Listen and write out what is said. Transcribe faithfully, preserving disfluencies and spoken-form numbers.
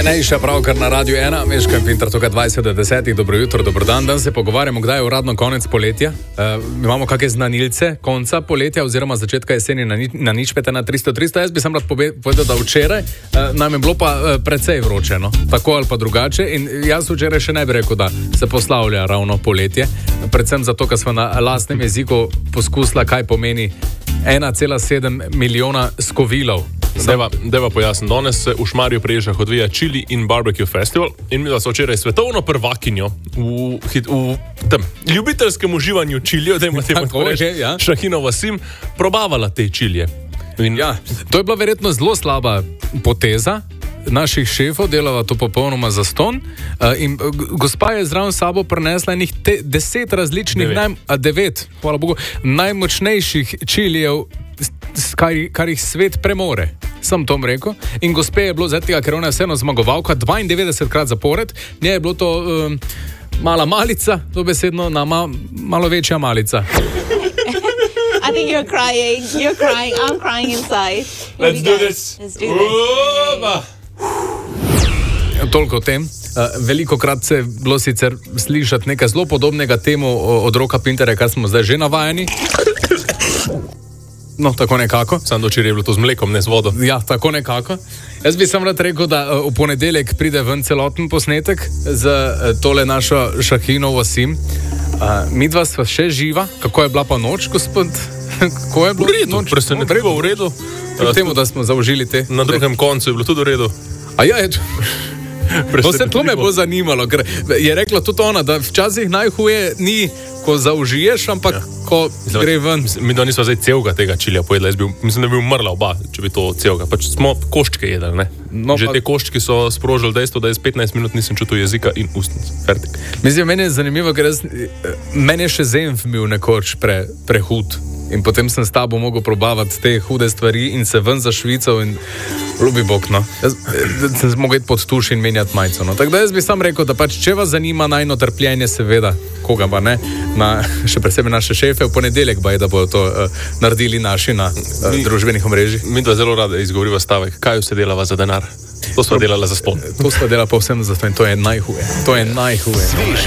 Najcenejša pravkar na Radiu ena, Meška in Pintar, tukaj dvajset do desetih, dobro jutro, dobro dan. Dan se pogovarjamo, kdaj je uradno konec poletja. Uh, imamo kakšne znanilce konca poletja oziroma začetka jeseni na, ni, na nič pete na tristo tristo. Jaz bi sam rad povedal, da včeraj uh, nam je bilo pa uh, precej vroče, no? Tako ali pa drugače. In jaz včeraj še ne bi rekel, da se poslavlja ravno poletje. Predvsem zato, ker smo na lastnem jeziku poskusila, kaj pomeni ena cela sedem milijona skovilov. Deva, deva pojasnim, danes se v Šmarju pri Ježah odvija Chili in Barbecue Festival in mi da so včeraj svetovno prvakinjo v, v tem ljubiteljskem uživanju čilijo, da imate tako reči, ja. Šahino Vasim, probavala te čilije. In... Ja, to je bila verjetno zelo slaba poteza naših šefov, delava to popolnoma zastonj. Uh, in uh, gospa je zraven sabo prinesla enih te, deset različnih, devet. Naj, a devet, hvala Bogu, najmočnejših čilijev, kar, kar jih svet premore. Sem tom rekel. In gospe je bilo zdaj tega, ker ona je vseeno zmagovalka dvaindevetdesetkrat zapored. Nje je bilo to um, mala malica, dobesedno na ma, malo večja malica. I think you're crying. You're crying. I'm crying inside. Here Let's do this. Let's do this. Toliko o tem. Uh, veliko krat se je bilo sicer slišati nekaj zelo podobnega temu od Roka Pintarja, kar smo zdaj že navajeni. No, tako nekako. Sam dočer je bilo to z mlekom, ne z vodo. Ja, tako nekako. Jaz bi sam rad rekel, da uh, v ponedeljek pride ven celoten posnetek z uh, tole našo Šahino Vasim. Uh, midva sva še živa. Kako je bila pa noč, gospod? Kako je bilo? V redu, presenetljivo v redu. Kljub temu, da smo zaužili te. Na drugem koncu je bilo tudi v redu. A ja, je to... To se to me bo zanimalo, ker je rekla tudi ona, da včasih najhuje ni, ko zaužiješ, ampak ja. Ko Mislim, gre ven. Mi da nismo zdaj celega tega čilija pojedla, jaz bi, mislim, da bi umrla oba, če bi to celega. Pač smo koščke jedli, ne? No, že pa... te koščki so sprožili dejstvo, da jaz petnajst minut nisem čutil jezika in ustnic. Fertik. Mislim, meni je zanimivo, ker jaz, meni je še Zenf bil nekoč pre, prehud. In potem sem s tabo mogel probavati te hude stvari in se ven zašvical in ljubi bog, no. Jaz sem mogel iti pod tuš in menjati majico, no. Tako da jaz bi sam rekel, da pač, če vas zanima najno trpljenje, seveda, koga pa ne, na, še presebej naše šefe, v ponedeljek ba je, da bodo to uh, naredili naši na uh, mi, družbenih omrežjih. Mi dva zelo rada izgovoriva stavek, kaj vse delava za denar? To sva delala za ston. To sva delala povsem za ston, to je najhuje. To je najhuje.